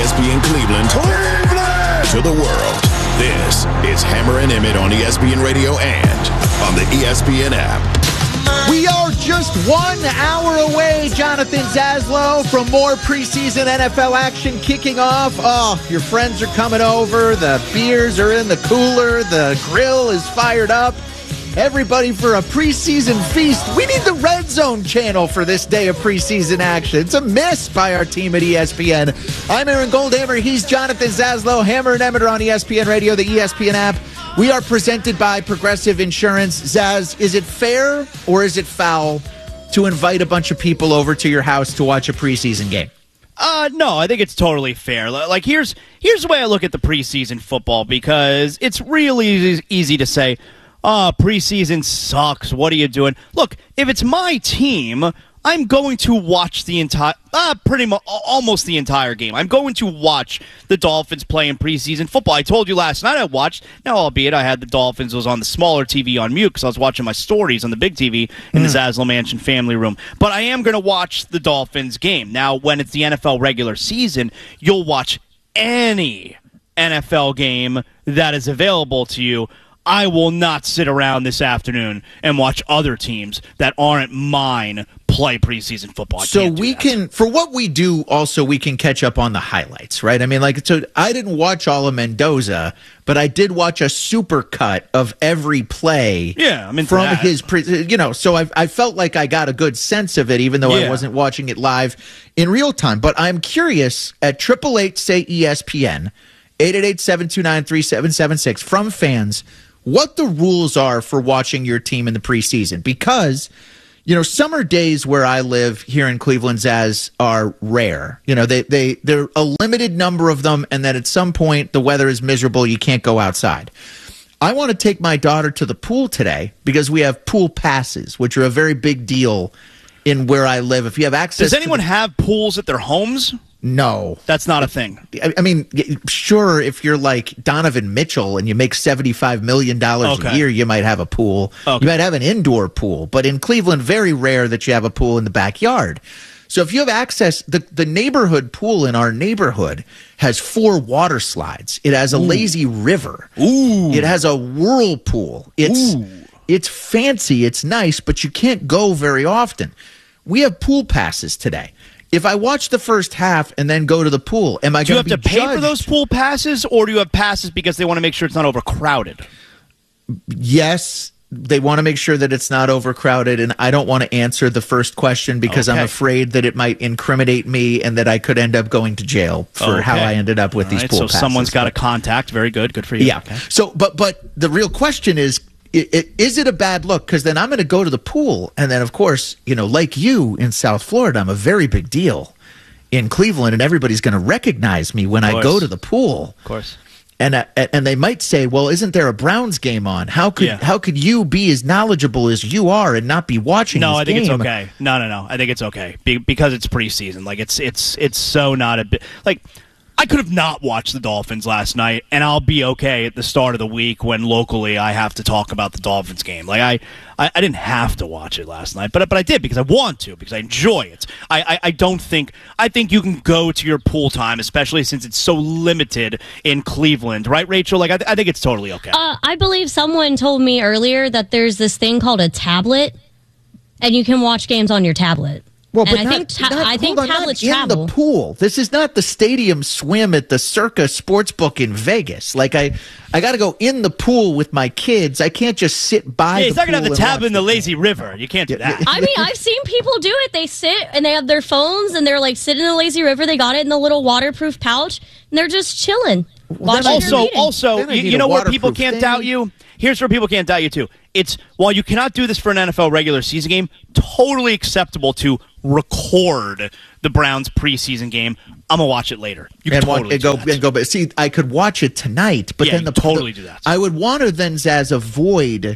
ESPN Cleveland, to the world. This is Hammer and Emmett on ESPN Radio and on the ESPN app. We are just 1 hour away, Jonathan Zaslow, from more preseason NFL action kicking off. Oh, your friends are coming over. The beers are in the cooler. The grill is fired up. Everybody for a preseason feast. We need the Red Zone channel for this day of preseason action. It's a miss by our team at ESPN. I'm Aaron Goldhammer. He's Jonathan Zaslow. Hammer and Emmett are on ESPN Radio, the ESPN app. We are presented by Progressive Insurance. Zaz, is it fair or is it foul to invite a bunch of people over to your house to watch a preseason game? No, I think it's totally fair. Like, here's the way I look at the preseason football, because it's really easy to say, preseason sucks. What are you doing? Look, if it's my team, I'm going to watch the entire, pretty much almost the entire game. I'm going to watch the Dolphins play in preseason football. I told you last night I watched. Now, albeit I had the Dolphins was on the smaller TV on mute because I was watching my stories on the big TV in the Zaslow Mansion family room. But I am going to watch the Dolphins game. Now, when it's the NFL regular season, you'll watch any NFL game that is available to you. I will not sit around this afternoon and watch other teams that aren't mine play preseason football. So we can, for what we do, also we can catch up on the highlights, right? I mean, like, so I didn't watch all of Mendoza, but I did watch a super cut of every play. Yeah, I mean, from his, so I felt like I got a good sense of it, even though I wasn't watching it live in real time. But I'm curious, at 888-SAY-ESPN, 888-729-3776, from fans, what the rules are for watching your team in the preseason. Because, summer days where I live here in Cleveland, Zaz, are rare. They're a limited number of them, and then at some point the weather is miserable, you can't go outside. I want to take my daughter to the pool today because we have pool passes, which are a very big deal in where I live. If you have access, does anyone have pools at their homes? No. That's not a thing. I mean, sure, if you're like Donovan Mitchell and you make $75 million a year, you might have a pool. Okay. You might have an indoor pool. But in Cleveland, very rare that you have a pool in the backyard. So if you have access, the neighborhood pool in our neighborhood has 4 water slides. It has a lazy river. Ooh. It has a whirlpool. It's fancy. It's nice, but you can't go very often. We have pool passes today. If I watch the first half and then go to the pool, am I going to be judged? Do you have to pay for those pool passes, or do you have passes because they want to make sure it's not overcrowded? Yes, they want to make sure that it's not overcrowded, and I don't want to answer the first question because I'm afraid that it might incriminate me and that I could end up going to jail for how I ended up with these pool passes. So someone's got a contact. Very good. Good for you. Yeah. Okay. So, but the real question is, is it a bad look? Because then I'm going to go to the pool. And then, of course, like you in South Florida, I'm a very big deal in Cleveland. And everybody's going to recognize me when I go to the pool. Of course. And they might say, well, isn't there a Browns game on? How could you be as knowledgeable as you are and not be watching this game? No, I think it's okay. No. I think it's okay. Because it's preseason. Like, it's so not a bit. Like, I could have not watched the Dolphins last night, and I'll be okay at the start of the week when locally I have to talk about the Dolphins game. Like, I didn't have to watch it last night, but I did because I want to, because I enjoy it. I think you can go to your pool time, especially since it's so limited in Cleveland, right, Rachel? Like, I think it's totally okay. I believe someone told me earlier that there's this thing called a tablet, and you can watch games on your tablet. Well, but I think tablets travel. In the pool. This is not the stadium swim at the Circa Sportsbook in Vegas. Like, I got to go in the pool with my kids. I can't just sit by the pool. He's not going to have the tablet in the lazy river. You can't do that. I mean, I've seen people do it. They sit and they have their phones and they're like sitting in the lazy river. They got it in the little waterproof pouch and they're just chilling. Also, you know where people can't doubt you? Here's where people can't doubt you, too. It's, while you cannot do this for an NFL regular season game, totally acceptable to record the Browns preseason game. I'm going to watch it later. You can totally do that. See, I could watch it tonight, but then totally do that. I would want to then, Zaz, avoid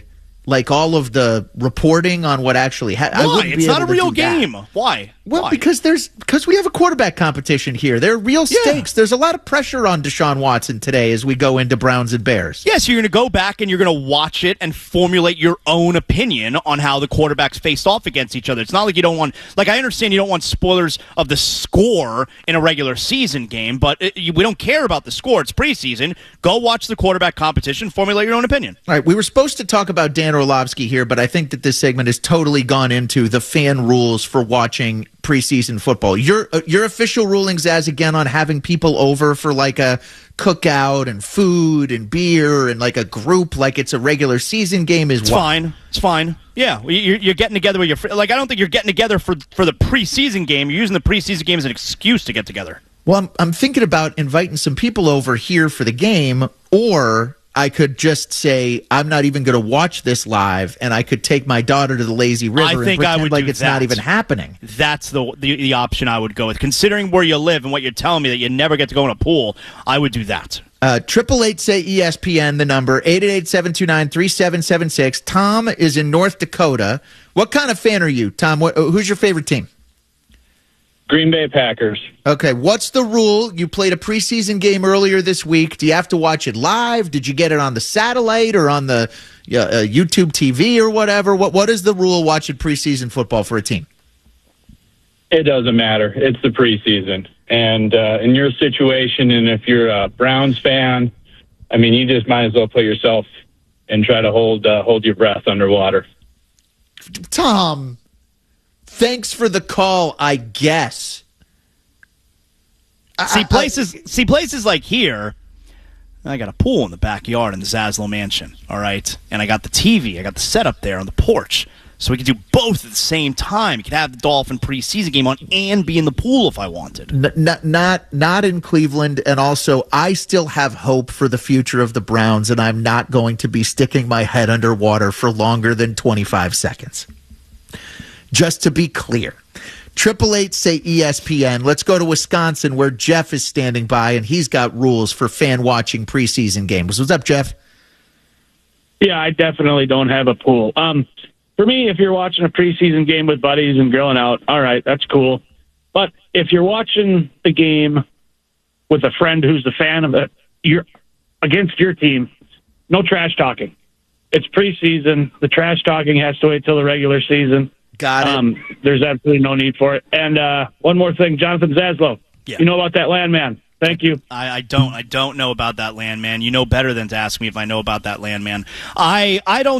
like all of the reporting on what actually happened. Why? It's not a real game. Why? Well, Why? because we have a quarterback competition here. There are real stakes. There's a lot of pressure on Deshaun Watson today as we go into Browns and Bears. Yes, you're going to go back and you're going to watch it and formulate your own opinion on how the quarterbacks faced off against each other. It's not like you don't want, like, I understand you don't want spoilers of the score in a regular season game, but we don't care about the score. It's preseason. Go watch the quarterback competition, formulate your own opinion. All right, we were supposed to talk about Dan Orlovsky here, but I think that this segment has totally gone into the fan rules for watching preseason football. Your official rulings as again on having people over for like a cookout and food and beer and like a group like it's a regular season game is fine. It's fine. Yeah, you're getting together with your friends. Like, I don't think you're getting together for the preseason game. You're using the preseason game as an excuse to get together. Well, I'm thinking about inviting some people over here for the game, or I could just say I'm not even going to watch this live, and I could take my daughter to the lazy river and pretend like it's not even happening. That's the option I would go with. Considering where you live and what you're telling me that you never get to go in a pool, I would do that. 888 say ESPN, the number 888-729-3776. Tom is in North Dakota. What kind of fan are you, Tom? Who's your favorite team? Green Bay Packers. Okay, what's the rule? You played a preseason game earlier this week. Do you have to watch it live? Did you get it on the satellite or on the YouTube TV or whatever? What is the rule watching preseason football for a team? It doesn't matter. It's the preseason. And in your situation, and if you're a Browns fan, I mean, you just might as well put yourself and try to hold your breath underwater. Tom, thanks for the call, I guess. See places like here, I got a pool in the backyard in the Zaslow mansion, all right? And I got the TV, I got the setup there on the porch. So we could do both at the same time. You could have the Dolphin preseason game on and be in the pool if I wanted. Not in Cleveland, and also I still have hope for the future of the Browns, and I'm not going to be sticking my head underwater for longer than 25 seconds. Just to be clear. 888 say ESPN. Let's go to Wisconsin where Jeff is standing by, and he's got rules for fan watching preseason games. What's up, Jeff? Yeah, I definitely don't have a pool. For me, if you're watching a preseason game with buddies and grilling out, all right, that's cool. But if you're watching the game with a friend who's a fan of it, you're against your team, no trash talking. It's preseason. The trash talking has to wait till the regular season. Got it. There's absolutely no need for it. And one more thing, Jonathan Zaslow. Yeah. You know about that landman. Thank you. I don't know about that landman. You know better than to ask me if I know about that landman. I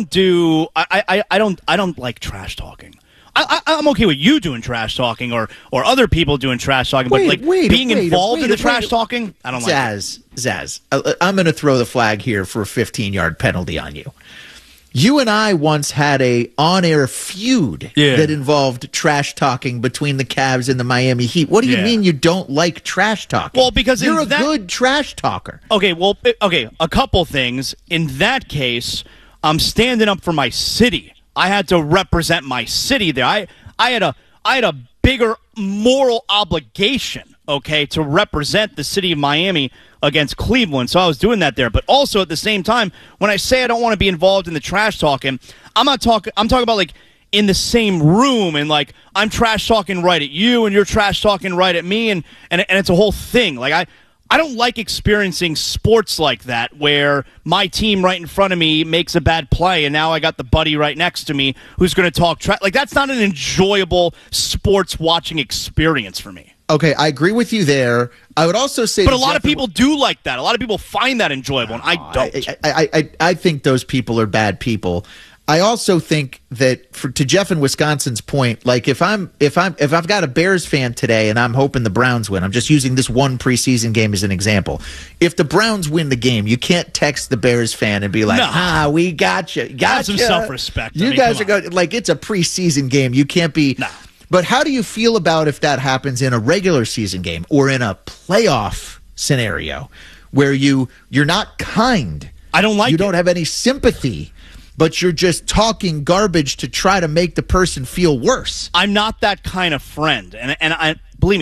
don't like trash talking. I'm okay with you doing trash talking or other people doing trash talking, but being involved in the trash talking, I don't like it. Zaz, I'm going to throw the flag here for a 15-yard penalty on you. You and I once had a on-air feud that involved trash talking between the Cavs and the Miami Heat. What do you mean you don't like trash talking? Well, because you're a good trash talker. Okay, a couple things. In that case, I'm standing up for my city. I had to represent my city there. I had a bigger moral obligation, okay, to represent the city of Miami against Cleveland. So I was doing that there. But also at the same time, when I say I don't want to be involved in the trash talking, I'm talking about like in the same room and like I'm trash talking right at you and you're trash talking right at me and it's a whole thing. Like I don't like experiencing sports like that where my team right in front of me makes a bad play and now I got the buddy right next to me who's going to talk trash. Like that's not an enjoyable sports watching experience for me. Okay, I agree with you there. I would also say, but a lot of people do like that. A lot of people find that enjoyable, and I don't. I think those people are bad people. I also think that to Jeff in Wisconsin's point, like if I've got a Bears fan today and I'm hoping the Browns win, I'm just using this one preseason game as an example. If the Browns win the game, you can't text the Bears fan and be like, we got you. Have some self-respect. You guys are going like it's a preseason game. You can't be. No. But how do you feel about if that happens in a regular season game or in a playoff scenario where you're not kind? I don't like it. You don't have any sympathy, but you're just talking garbage to try to make the person feel worse. I'm not that kind of friend. And I believe me,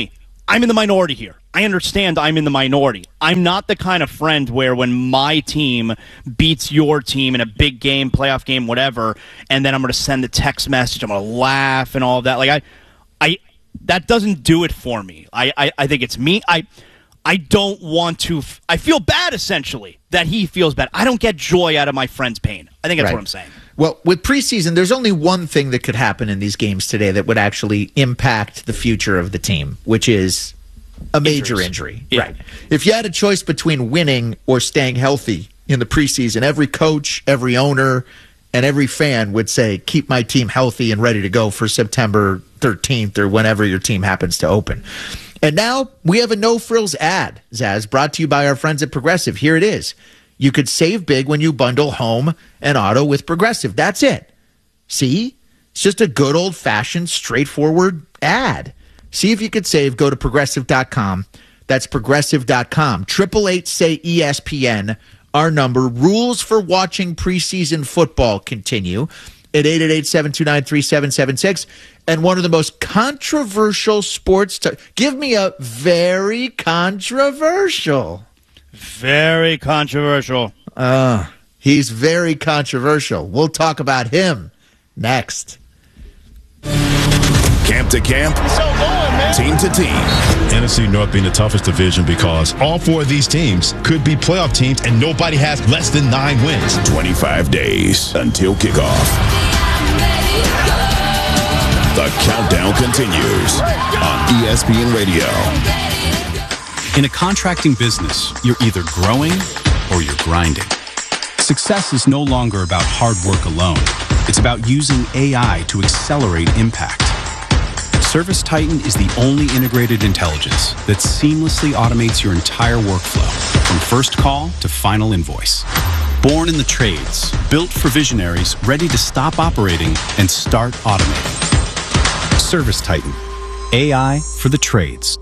I'm in the minority here. I understand I'm in the minority. I'm not the kind of friend where when my team beats your team in a big game, playoff game, whatever, and then I'm going to send the text message, I'm going to laugh and all of that. Like I that doesn't do it for me. I think it's me. I don't want to. I feel bad, essentially, that he feels bad. I don't get joy out of my friend's pain. I think that's what I'm saying. Well, with preseason, there's only one thing that could happen in these games today that would actually impact the future of the team, which is a major injury. Yeah. Right. If you had a choice between winning or staying healthy in the preseason, every coach, every owner, and every fan would say, keep my team healthy and ready to go for September 13th or whenever your team happens to open. And now we have a no-frills ad, Zaz, brought to you by our friends at Progressive. Here it is. You could save big when you bundle home and auto with Progressive. That's it. See? It's just a good old-fashioned, straightforward ad. See if you could save. Go to Progressive.com. That's Progressive.com. 888-SAY-ESPN, our number. Rules for watching preseason football continue at 888-729-3776. And one of the most controversial sports... Give me a very controversial... Very controversial. He's very controversial. We'll talk about him next. Camp to camp, team to team. NFC North being the toughest division because all four of these teams could be playoff teams and nobody has less than 9 wins. 25 days until kickoff. The countdown continues on ESPN Radio. In a contracting business, you're either growing or you're grinding. Success is no longer about hard work alone. It's about using AI to accelerate impact. ServiceTitan is the only integrated intelligence that seamlessly automates your entire workflow, from first call to final invoice. Born in the trades, built for visionaries ready to stop operating and start automating. ServiceTitan, AI for the trades.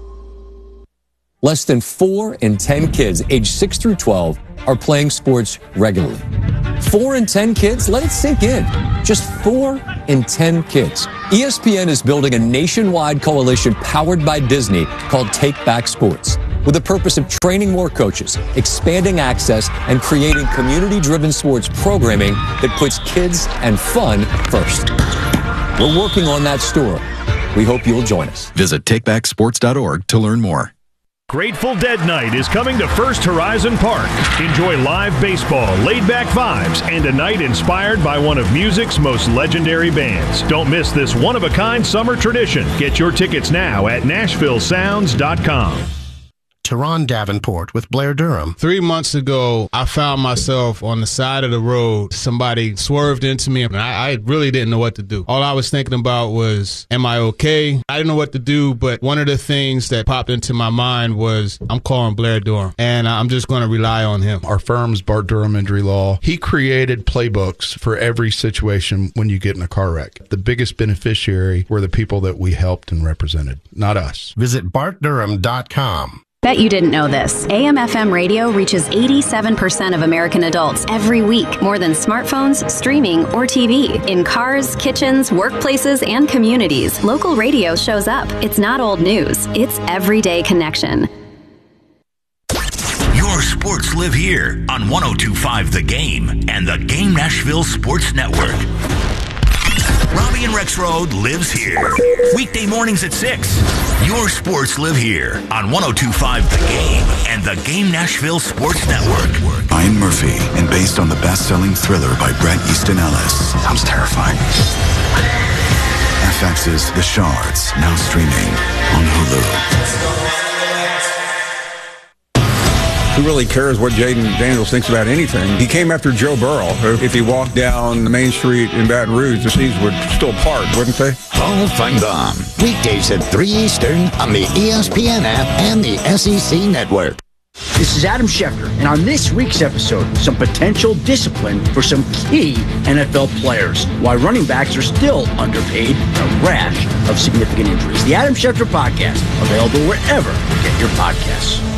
Less than 4 in 10 kids aged 6 through 12 are playing sports regularly. 4 in 10 kids? Let it sink in. Just 4 in 10 kids. ESPN is building a nationwide coalition powered by Disney called Take Back Sports, with the purpose of training more coaches, expanding access, and creating community-driven sports programming that puts kids and fun first. We're working on that story. We hope you'll join us. Visit takebacksports.org to learn more. Grateful Dead Night is coming to First Horizon Park. Enjoy live baseball, laid-back vibes, and a night inspired by one of music's most legendary bands. Don't miss this one-of-a-kind summer tradition. Get your tickets now at NashvilleSounds.com. Teron Davenport with Blair Durham. 3 months ago, I found myself on the side of the road. Somebody swerved into me, and I really didn't know what to do. All I was thinking about was, am I okay? I didn't know what to do, but one of the things that popped into my mind was, I'm calling Blair Durham, and I'm just going to rely on him. Our firm's Bart Durham Injury Law. He created playbooks for every situation when you get in a car wreck. The biggest beneficiary were the people that we helped and represented, not us. Visit BartDurham.com. Bet you didn't know this. AM/FM radio reaches 87% of American adults every week, more than smartphones, streaming, or TV. In cars, kitchens, workplaces, and communities, local radio shows up. It's not old news. It's everyday connection. Your sports live here on 102.5 The Game and the Game Nashville Sports Network. Robbie and Rexroad lives here. Weekday mornings at 6. Your sports live here on 102.5 The Game and the Game Nashville Sports Network. Ryan Murphy, and based on the best-selling thriller by Bret Easton Ellis. Sounds terrifying. FX's The Shards, now streaming on Hulu. Who really cares what Jaden Daniels thinks about anything? He came after Joe Burrow. If he walked down the main street in Baton Rouge, the seas would still part, wouldn't they? Paul Feinbaum, weekdays at 3 Eastern on the ESPN app and the SEC Network. This is Adam Schefter, and on this week's episode, some potential discipline for some key NFL players, why running backs are still underpaid, and a rash of significant injuries. The Adam Schefter Podcast, available wherever you get your podcasts.